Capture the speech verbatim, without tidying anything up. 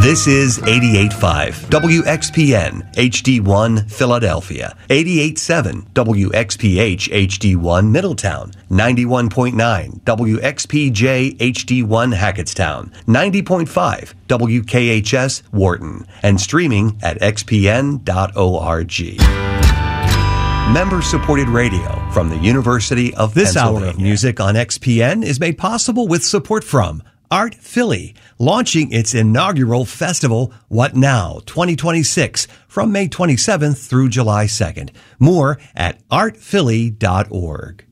This is eighty-eight point five W X P N H D one Philadelphia, eighty-eight point seven W X P H H D one Middletown, ninety-one point nine W X P J H D one Hackettstown, ninety point five W K H S Wharton, and streaming at x p n dot org. Member-supported radio from the University of This Pennsylvania. hour of music on X P N is made possible with support from Art Philly, launching its inaugural festival, What Now twenty twenty-six, from May twenty-seventh through July second. More at art philly dot org.